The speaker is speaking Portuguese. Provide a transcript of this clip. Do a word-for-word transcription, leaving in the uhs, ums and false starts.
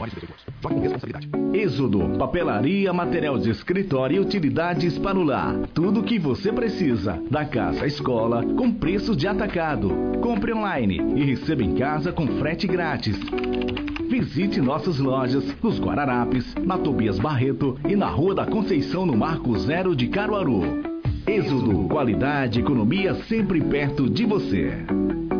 menores do recursos. Jogue com responsabilidade. Êxodo, papelaria, material de escritório e utilidades para o lar. Tudo o que você precisa, da casa à escola, com preço de atacado. Compre online e receba em casa com frete grátis. Visite nossas lojas nos Guararapes, na Tobias Barreto e na Rua da Conceição, no Marco Zero de Caruaru. Êxodo, qualidade e economia sempre perto de você.